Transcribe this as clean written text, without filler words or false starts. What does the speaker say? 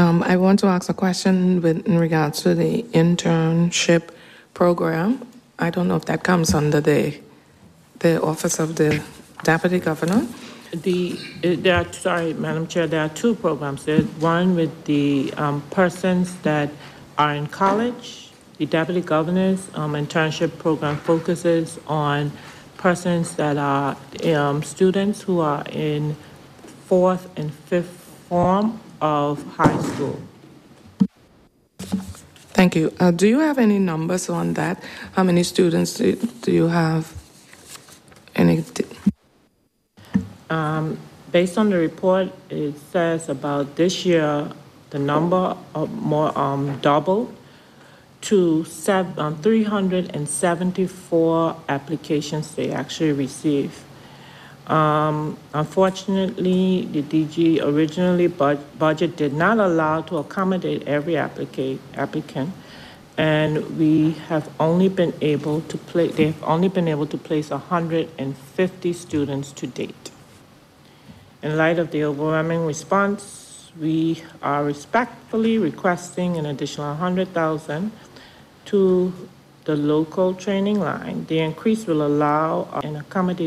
I want to ask a question in regards to the internship program. I don't know if that comes under the Office of the Deputy Governor. Sorry, Madam Chair, there are two programs. There's one with the persons that are in college. The Deputy Governor's internship program focuses on persons that are students who are in fourth and fifth form of high school. Thank you. Do you have any numbers on that? How many students do you have? Based on the report, it says about this year, the number of more doubled to 374 applications they actually received. Unfortunately, the DG originally budget did not allow to accommodate every applicant, and we have only been able to they've only been able to place 150 students to date. In light of the overwhelming response, we are respectfully requesting an additional $100,000 to the local training line. The increase will allow and accommodate